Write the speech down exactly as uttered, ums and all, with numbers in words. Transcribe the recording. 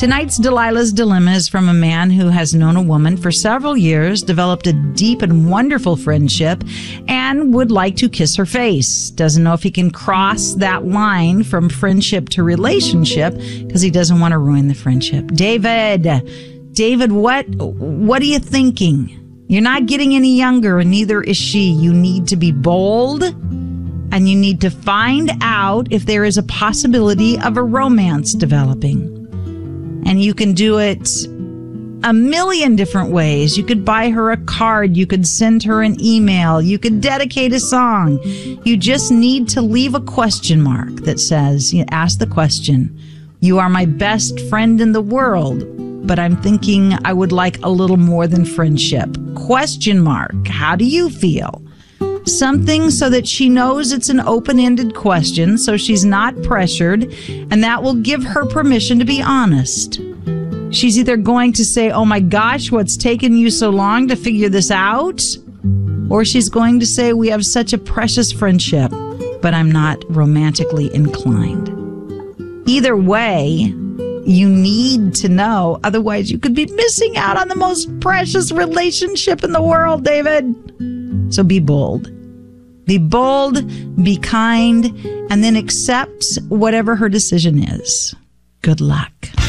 Tonight's Delilah's Dilemma is from a man who has known a woman for several years, developed a deep and wonderful friendship, and would like to kiss her face. Doesn't know if he can cross that line from friendship to relationship because he doesn't want to ruin the friendship. David, David, what, what are you thinking? You're not getting any younger, and neither is she. You need to be bold, and you need to find out if there is a possibility of a romance developing. And you can do it a million different ways. You could buy her a card. You could send her an email. You could dedicate a song. You just need to leave a question mark that says, you ask the question, you are my best friend in the world, but I'm thinking I would like a little more than friendship. Question mark. How do you feel? Something so that she knows it's an open-ended question, so she's not pressured, and that will give her permission to be honest. She's either going to say, oh my gosh, what's taken you so long to figure this out? Or she's going to say, we have such a precious friendship, but I'm not romantically inclined. Either way, you need to know, otherwise you could be missing out on the most precious relationship in the world, David. So be bold. Be bold, be kind, and then accept whatever her decision is. Good luck.